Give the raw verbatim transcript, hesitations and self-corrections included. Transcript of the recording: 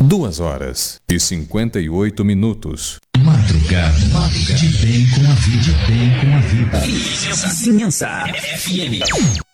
Duas horas e cinquenta e oito minutos. Madrugada, madrugada, de bem com a vida, de bem com a vida. Vizinhança F M.